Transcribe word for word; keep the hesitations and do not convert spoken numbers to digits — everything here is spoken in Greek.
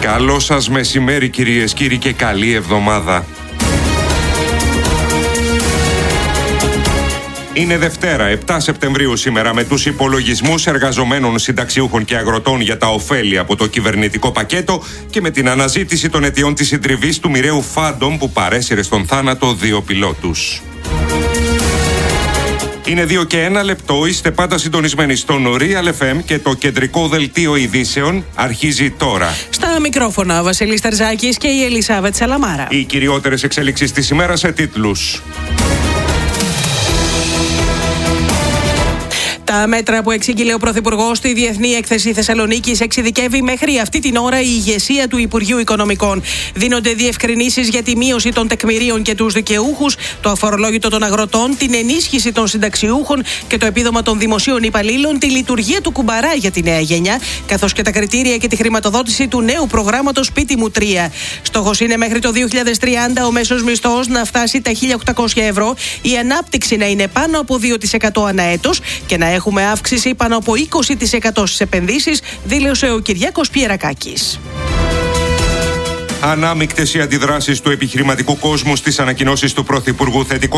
Καλό σας μεσημέρι κυρίες, κύριοι, και καλή εβδομάδα. Είναι Δευτέρα, επτά Σεπτεμβρίου σήμερα, με τους υπολογισμούς εργαζομένων, συνταξιούχων και αγροτών για τα ωφέλη από το κυβερνητικό πακέτο και με την αναζήτηση των αιτιών της συντριβής του μοιραίου Phantom που παρέσυρε στον θάνατο δύο πιλότους. Είναι δύο και ένα λεπτό, είστε πάντα συντονισμένοι στον Real εφ εμ και το κεντρικό δελτίο ειδήσεων αρχίζει τώρα. Στα μικρόφωνα ο Βασίλης Τερζάκης και η Ελισάβετ Σαλαμάρα. Οι κυριότερες εξέλιξεις της ημέρας σε τίτλους. Τα μέτρα που εξήγηλε ο Πρωθυπουργός στη Διεθνή Έκθεση Θεσσαλονίκης εξειδικεύει μέχρι αυτή την ώρα η ηγεσία του Υπουργείου Οικονομικών. Δίνονται διευκρινήσεις για τη μείωση των τεκμηρίων και τους δικαιούχους, το αφορολόγητο των αγροτών, την ενίσχυση των συνταξιούχων και το επίδομα των δημοσίων υπαλλήλων, τη λειτουργία του κουμπαρά για τη νέα γενιά, καθώς και τα κριτήρια και τη χρηματοδότηση του νέου προγράμματος Σπίτι μου τρία. Στόχος είναι μέχρι το δύο χιλιάδες τριάντα ο μέσος μισθός να φτάσει τα χίλια οκτακόσια ευρώ, η ανάπτυξη να είναι πάνω από δύο τοις εκατό ανά έτος και να έχουμε αύξηση πάνω από είκοσι τοις εκατό στις επενδύσεις, δήλωσε ο Κυριάκος Πιερακάκης. Ανάμεικτες οι αντιδράσεις του επιχειρηματικού κόσμου στις ανακοινώσεις του Πρωθυπουργού. Θετικό